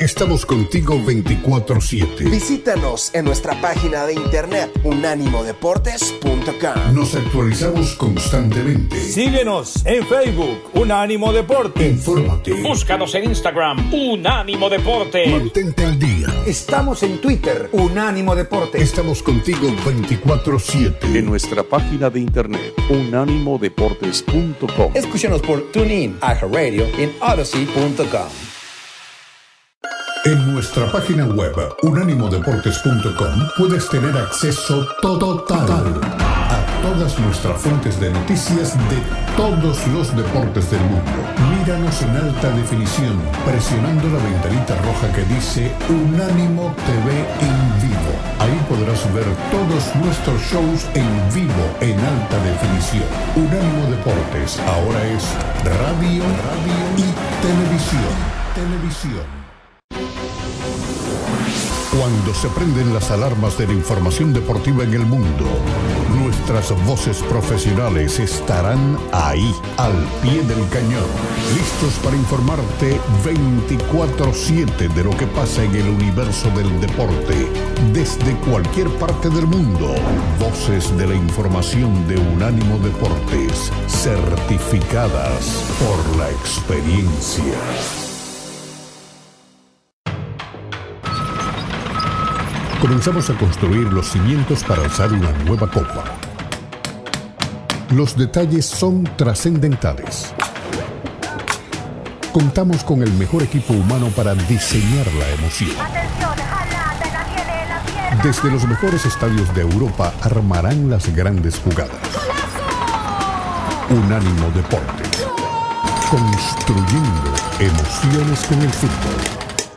Estamos contigo 24/7. Visítanos en nuestra página de internet unánimodeportes.com. Nos actualizamos constantemente. Síguenos en Facebook, Unánimo Deportes. Infórmate. Búscanos en Instagram, Unánimo Deportes. Mantente al día. Estamos en Twitter, Unánimo Deportes. Estamos contigo 24/7. En nuestra página de internet, unánimodeportes.com. Escúchanos por TuneIn, iHeartRadio en Odyssey.com. En nuestra página web, unánimodeportes.com, puedes tener acceso total a todas nuestras fuentes de noticias de todos los deportes del mundo. Míranos en alta definición, presionando la ventanita roja que dice Unánimo TV en vivo. Ahí podrás ver todos nuestros shows en vivo en alta definición. Unánimo Deportes ahora es radio y televisión. Cuando se prenden las alarmas de la información deportiva en el mundo, nuestras voces profesionales estarán ahí, al pie del cañón, listos para informarte 24/7 de lo que pasa en el universo del deporte, desde cualquier parte del mundo. Voces de la información de Unánimo Deportes, certificadas por la experiencia. Comenzamos a construir los cimientos para alzar una nueva copa. Los detalles son trascendentales. Contamos con el mejor equipo humano para diseñar la emoción. Desde los mejores estadios de Europa armarán las grandes jugadas. Unánimo Deportes. Construyendo emociones con el fútbol.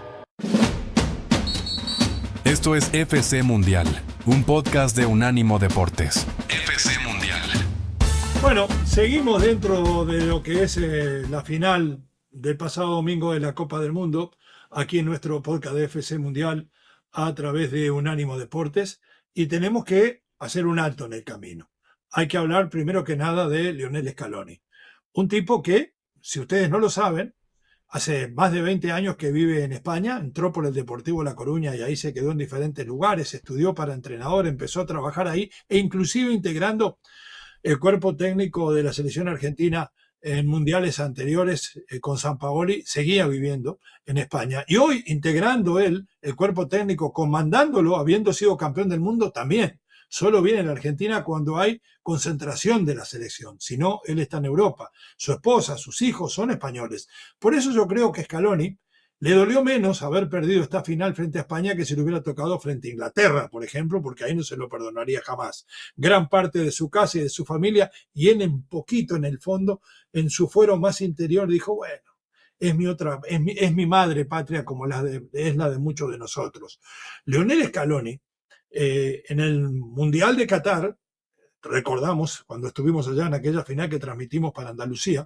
Esto es FC Mundial, un podcast de Unánimo Deportes. FC Mundial. Bueno, seguimos dentro de lo que es la final del pasado domingo de la Copa del Mundo, aquí en nuestro podcast de FC Mundial a través de Unánimo Deportes, y tenemos que hacer un alto en el camino. Hay que hablar primero que nada de Lionel Scaloni, un tipo que, si ustedes no lo saben, hace más de 20 años que vive en España, entró por el Deportivo La Coruña y ahí se quedó en diferentes lugares, estudió para entrenador, empezó a trabajar ahí e inclusive integrando el cuerpo técnico de la selección argentina en mundiales anteriores con Sampaoli, seguía viviendo en España. Y hoy integrando él el cuerpo técnico, comandándolo, habiendo sido campeón del mundo también. Solo viene en la Argentina cuando hay concentración de la selección. Si no, él está en Europa. Su esposa, sus hijos son españoles. Por eso yo creo que Scaloni le dolió menos haber perdido esta final frente a España que si le hubiera tocado frente a Inglaterra, por ejemplo, porque ahí no se lo perdonaría jamás. Gran parte de su casa y de su familia, y él un poquito en el fondo, en su fuero más interior, dijo, bueno, es mi madre patria como es la de muchos de nosotros. Lionel Scaloni, en el Mundial de Qatar, recordamos cuando estuvimos allá en aquella final que transmitimos para Andalucía,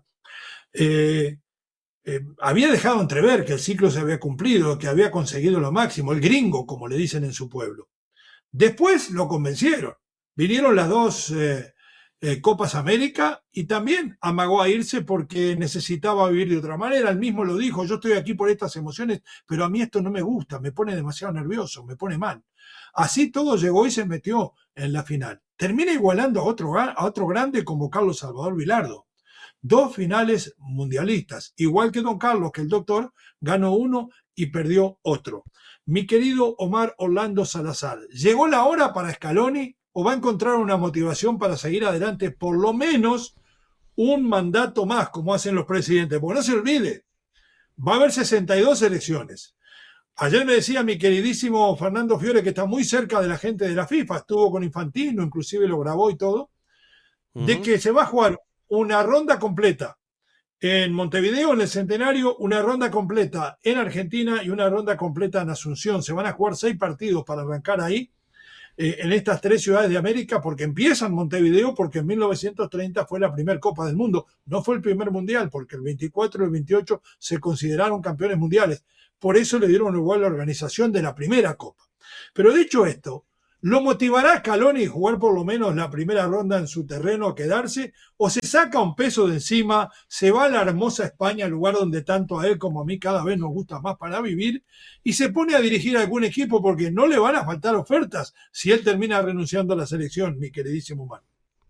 había dejado entrever que el ciclo se había cumplido, que había conseguido lo máximo, el gringo, como le dicen en su pueblo. Después lo convencieron. Vinieron las dos Copas América y también amagó a irse porque necesitaba vivir de otra manera. Él mismo lo dijo, yo estoy aquí por estas emociones, pero a mí esto no me gusta, me pone demasiado nervioso, me pone mal. Así todo llegó y se metió en la final. Termina igualando a otro grande como Carlos Salvador Vilardo. 2 finales mundialistas, igual que don Carlos, que el doctor ganó uno y perdió otro. Mi querido Omar Orlando Salazar, ¿llegó la hora para Scaloni o va a encontrar una motivación para seguir adelante por lo menos un mandato más, como hacen los presidentes? Porque no se olvide, va a haber 62 elecciones. Ayer me decía mi queridísimo Fernando Fiore, que está muy cerca de la gente de la FIFA, estuvo con Infantino, inclusive lo grabó y todo, de que se va a jugar una ronda completa en Montevideo, en el Centenario, una ronda completa en Argentina y una ronda completa en Asunción. Se van a jugar 6 partidos para arrancar ahí, en estas 3 ciudades de América, porque empieza en Montevideo, porque en 1930 fue la primera Copa del Mundo. No fue el primer mundial, porque el 24 y el 28 se consideraron campeones mundiales. Por eso le dieron igual la organización de la primera Copa. Pero dicho esto, ¿Lo motivará Scaloni jugar por lo menos la primera ronda en su terreno a quedarse? ¿O se saca un peso de encima, se va a la hermosa España, lugar donde tanto a él como a mí cada vez nos gusta más para vivir, y se pone a dirigir algún equipo porque no le van a faltar ofertas si él termina renunciando a la selección, mi queridísimo Manu?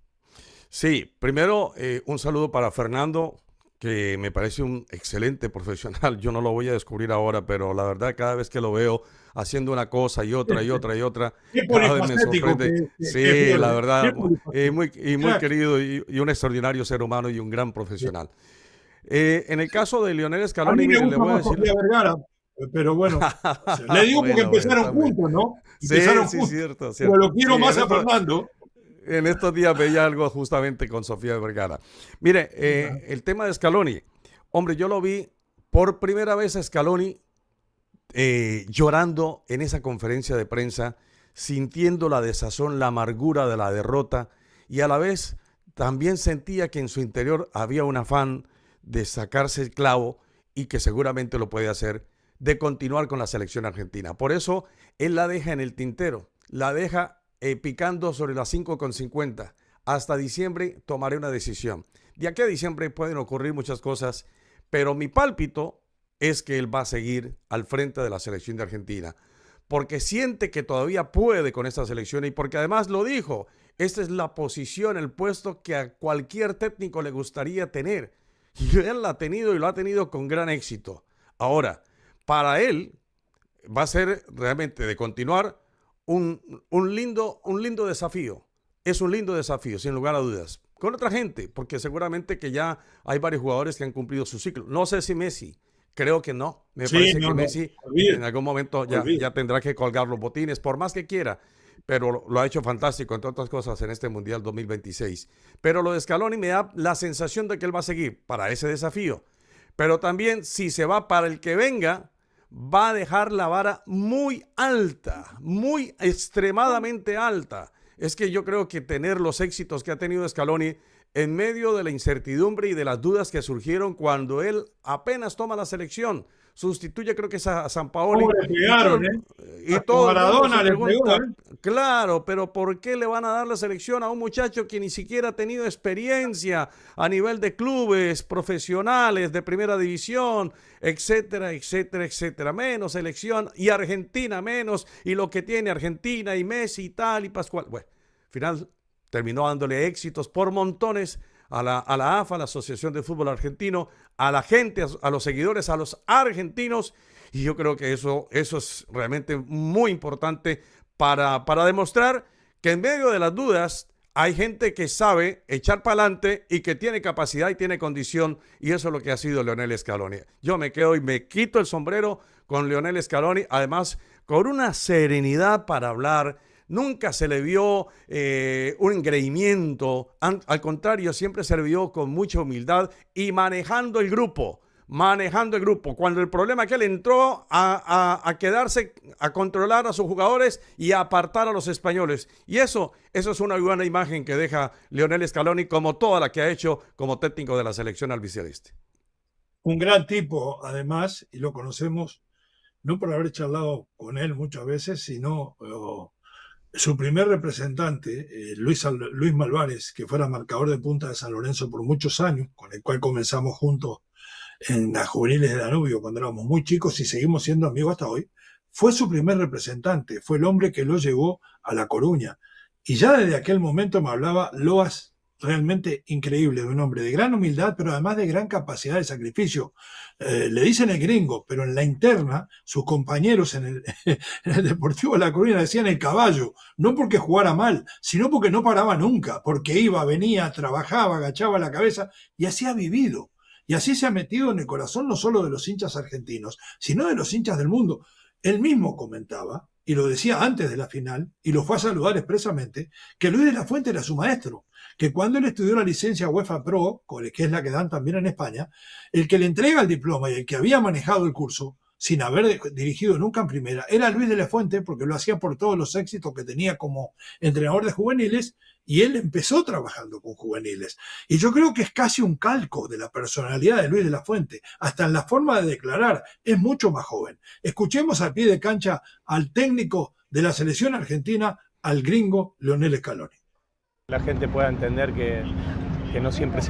Sí, primero un saludo para Fernando, que me parece un excelente profesional. Yo no lo voy a descubrir ahora, pero la verdad cada vez que lo veo haciendo una cosa y otra y otra y otra, cada vez me sorprende. Sí, la verdad, muy querido y un extraordinario ser humano y un gran profesional. En el caso de Lionel Scaloni, mire, le voy a decir... Vergara, pero bueno, le digo porque empezaron juntos, ¿no? Empezaron juntos, cierto. Pero lo quiero más a Fernando. En estos días veía algo justamente con Sofía Vergara. Mire, el tema de Scaloni. Hombre, yo lo vi por primera vez a Scaloni llorando en esa conferencia de prensa, sintiendo la desazón, la amargura de la derrota, y a la vez también sentía que en su interior había un afán de sacarse el clavo, y que seguramente lo puede hacer, de continuar con la selección argentina. Por eso él la deja en el tintero, la deja picando sobre las 5:50. Hasta diciembre tomaré una decisión. De aquí a diciembre pueden ocurrir muchas cosas, pero mi pálpito es que él va a seguir al frente de la selección de Argentina, porque siente que todavía puede con esta selección, y porque además lo dijo, esta es la posición, el puesto que a cualquier técnico le gustaría tener, y él la ha tenido y lo ha tenido con gran éxito. Ahora, para él va a ser realmente de continuar un lindo desafío. Es un lindo desafío, sin lugar a dudas, con otra gente, porque seguramente que ya hay varios jugadores que han cumplido su ciclo. No sé si Messi, creo que no. Me parece que Messi en algún momento ya tendrá que colgar los botines, por más que quiera, pero lo ha hecho fantástico, entre otras cosas, en este Mundial 2026. Pero lo de Scaloni me da la sensación de que él va a seguir para ese desafío. Pero también, si se va para el que venga, va a dejar la vara muy alta, muy extremadamente alta. Es que yo creo que tener los éxitos que ha tenido Scaloni en medio de la incertidumbre y de las dudas que surgieron cuando él apenas toma la selección, sustituye, creo que es a Sampaoli. Y todo Maradona le pregunta, claro, pero ¿por qué le van a dar la selección a un muchacho que ni siquiera ha tenido experiencia a nivel de clubes profesionales de primera división, etcétera, etcétera, etcétera? Menos selección, y Argentina menos, y lo que tiene Argentina y Messi y tal y Pascual. Bueno, al final terminó dándole éxitos por montones a la AFA, la Asociación de Fútbol Argentino, a la gente, a los seguidores, a los argentinos, y yo creo que eso es realmente muy importante para demostrar que en medio de las dudas hay gente que sabe echar para adelante y que tiene capacidad y tiene condición, y eso es lo que ha sido Lionel Scaloni. Yo me quedo y me quito el sombrero con Lionel Scaloni, además con una serenidad para hablar. Nunca se le vio un engreimiento, al contrario, siempre se le vio con mucha humildad y manejando el grupo. Cuando el problema que él entró a quedarse, a controlar a sus jugadores y a apartar a los españoles. Y eso es una buena imagen que deja Lionel Scaloni, como toda la que ha hecho como técnico de la selección albiceleste. Un gran tipo, además, y lo conocemos no por haber charlado con él muchas veces, sino su primer representante, Luis Malvarez, que fuera marcador de punta de San Lorenzo por muchos años, con el cual comenzamos juntos en las juveniles de Danubio cuando éramos muy chicos y seguimos siendo amigos hasta hoy, fue su primer representante, fue el hombre que lo llevó a La Coruña. Y ya desde aquel momento me hablaba loas realmente increíble de un hombre de gran humildad, pero además de gran capacidad de sacrificio. Le dicen el gringo, pero en la interna, sus compañeros en el Deportivo de La Coruña decían el caballo, no porque jugara mal, sino porque no paraba nunca, porque iba, venía, trabajaba, agachaba la cabeza, y así ha vivido. Y así se ha metido en el corazón no solo de los hinchas argentinos, sino de los hinchas del mundo. Él mismo comentaba, y lo decía antes de la final, y lo fue a saludar expresamente, que Luis de la Fuente era su maestro, que cuando él estudió la licencia UEFA Pro, que es la que dan también en España, el que le entrega el diploma y el que había manejado el curso, sin haber dirigido nunca en primera, era Luis de la Fuente, porque lo hacía por todos los éxitos que tenía como entrenador de juveniles, y él empezó trabajando con juveniles. Y yo creo que es casi un calco de la personalidad de Luis de la Fuente, hasta en la forma de declarar, es mucho más joven. Escuchemos al pie de cancha al técnico de la selección argentina al gringo Lionel Scaloni. La gente pueda entender que no siempre se